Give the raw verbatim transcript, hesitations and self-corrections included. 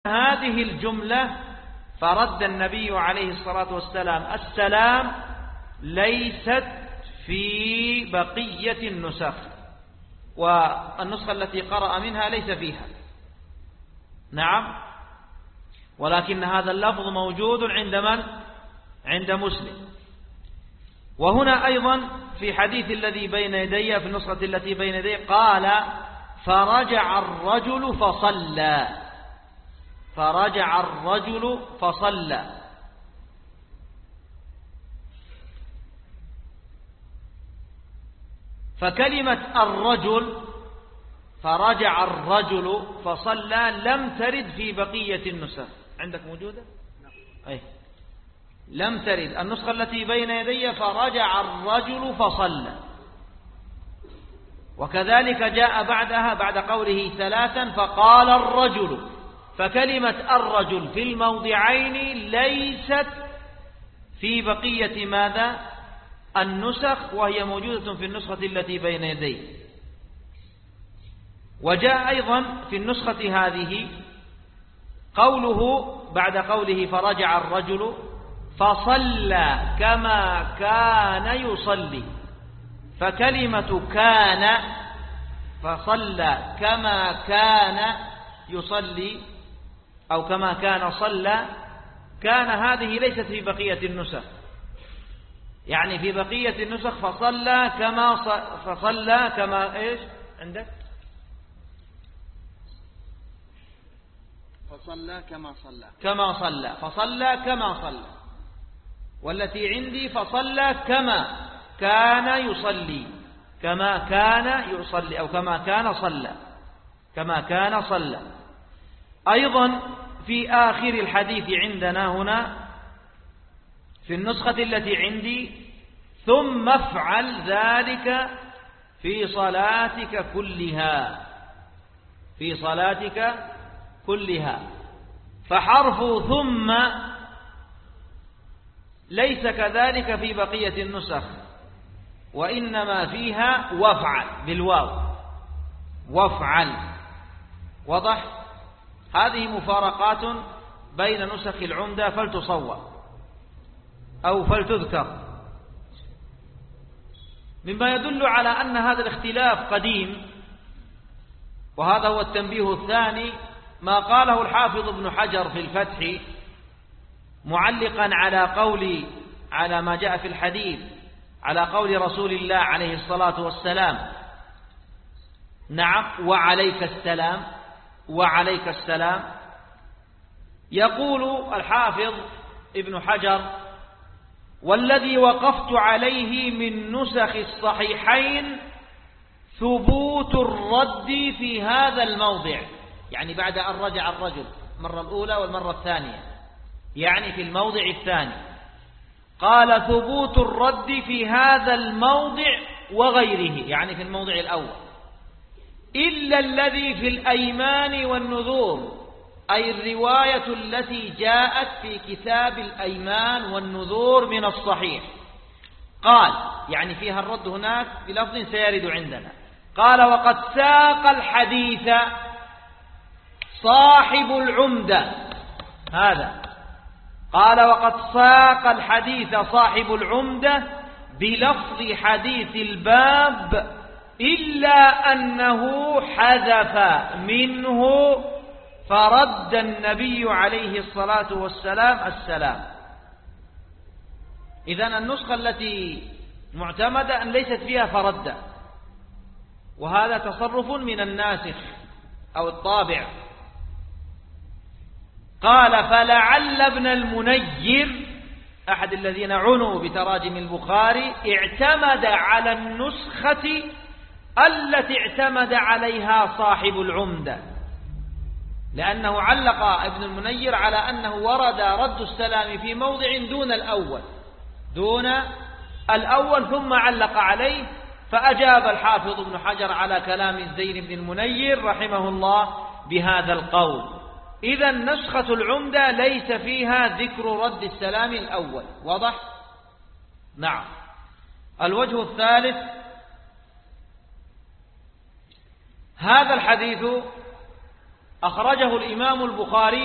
هذه الجملة فرد النبي عليه الصلاة والسلام السلام ليست في بقية النسخ، والنسخة التي قرأ منها ليس فيها. نعم، ولكن هذا اللفظ موجود عند من؟ عند مسلم. وهنا أيضا في حديث الذي بين يدي، في النسخة التي بين يدي، قال فرجع الرجل فصلى، فرجع الرجل فصلى. فكلمة الرجل فرجع الرجل فصلى لم ترد في بقية النسخ. عندك موجودة؟ أي لم ترد. النسخة التي بين يدي فرجع الرجل فصلى، وكذلك جاء بعدها بعد قوله ثلاثا فقال الرجل. فكلمة الرجل في الموضعين ليست في بقية ماذا؟ النسخ، وهي موجودة في النسخة التي بين يدي. وجاء أيضا في النسخة هذه قوله بعد قوله فرجع الرجل فصلى كما كان يصلي. فكلمة كان فصلى كما كان يصلي أو كما كان صلى، كان هذه ليست في بقية النسخ، يعني في بقية النسخ فصلى كما فصلى كما إيش عندك؟ فصلى كما صلى كما صلى فصلى كما صلى. والتي عندي فصلى كما كان يصلي، كما كان يصلي أو كما كان صلى، كما كان صلى. أيضا في آخر الحديث عندنا هنا في النسخة التي عندي ثم افعل ذلك في صلاتك كلها، في صلاتك كلها. فحرف ثم ليس كذلك في بقية النسخ، وإنما فيها وافعل بالواو، وافعل. وضح؟ هذه مفارقات بين نسخ العمدة فلتصور أو فلتذكر، مما يدل على أن هذا الاختلاف قديم. وهذا هو التنبيه الثاني، ما قاله الحافظ ابن حجر في الفتح معلقا على قول على ما جاء في الحديث على قول رسول الله عليه الصلاة والسلام. نعم، وعليك السلام، وعليك السلام. يقول الحافظ ابن حجر والذي وقفت عليه من نسخ الصحيحين ثبوت الرد في هذا الموضع، يعني بعد أن رجع الرجل المرة الأولى والمرة الثانية، يعني في الموضع الثاني. قال ثبوت الرد في هذا الموضع وغيره، يعني في الموضع الأول، إلا الذي في الأيمان والنذور، أي الرواية التي جاءت في كتاب الأيمان والنذور من الصحيح. قال يعني فيها الرد هناك بلفظ سيرد عندنا. قال وقد ساق الحديث صاحب العمدة، هذا قال وقد ساق الحديث صاحب العمدة بلفظ حديث الباب، إلا أنه حذف منه فرد النبي عليه الصلاة والسلام السلام. إذن النسخة التي معتمدة أن ليست فيها فرد، وهذا تصرف من الناسخ أو الطابع. قال فلعل ابن المنير أحد الذين عنوا بتراجم البخاري اعتمد على النسخة التي اعتمد عليها صاحب العمدة، لأنه علق ابن المنير على أنه ورد رد السلام في موضع دون الأول دون الأول ثم علق عليه، فأجاب الحافظ ابن حجر على كلام الزين بن المنير رحمه الله بهذا القول. إذا نسخة العمدة ليس فيها ذكر رد السلام الأول. واضح؟ نعم. الوجه الثالث، هذا الحديث أخرجه الإمام البخاري